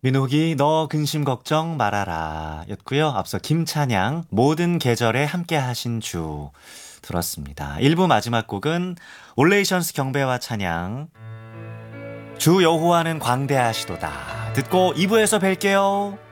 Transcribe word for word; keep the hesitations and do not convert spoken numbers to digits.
민호기 너 근심 걱정 말아라 였고요. 앞서 김찬양 모든 계절에 함께 하신 주 들었습니다. 일 부 마지막 곡은 올레이션스 경배와 찬양 주 여호와는 광대하시도다 듣고 이 부에서 뵐게요.